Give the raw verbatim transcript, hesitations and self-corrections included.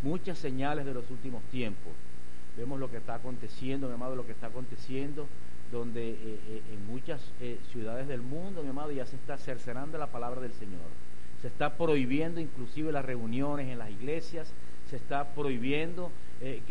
muchas señales de los últimos tiempos. Vemos lo que está aconteciendo, mi amado, lo que está aconteciendo, donde eh, eh, en muchas eh, ciudades del mundo, mi amado, ya se está cercenando la palabra del Señor. Se está prohibiendo inclusive las reuniones en las iglesias, se está prohibiendo eh, que